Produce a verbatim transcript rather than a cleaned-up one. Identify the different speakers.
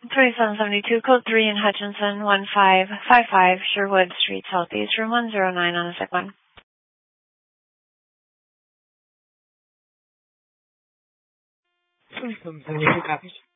Speaker 1: twenty-seven seventy-two, code three in Hutchinson, one five five five, Sherwood Street, Southeast, room one zero nine on the sick one.
Speaker 2: twenty-seven seventy-two, copies.